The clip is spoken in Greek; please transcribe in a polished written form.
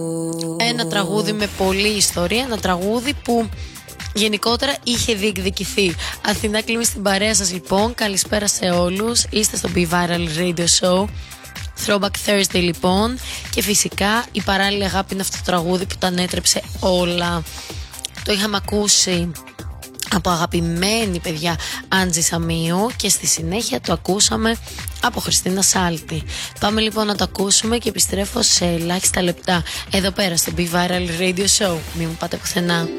Ένα τραγούδι με πολλή ιστορία, ένα τραγούδι που γενικότερα είχε διεκδικηθεί. Αθηνά Κλίμη στην παρέα σας λοιπόν. Καλησπέρα σε όλους. Είστε στο Be Viral Radio Show Throwback Thursday λοιπόν. Και φυσικά η παράλληλη αγάπη είναι αυτό το τραγούδι που τα ανέτρεψε όλα. Το είχαμε ακούσει από αγαπημένη παιδιά Άντζη Σαμίου και στη συνέχεια το ακούσαμε από Χριστίνα Σάλτη. Πάμε λοιπόν να το ακούσουμε και επιστρέφω σε ελάχιστα λεπτά εδώ πέρα στο Be Viral Radio Show. Μην μου πάτε πουθενά.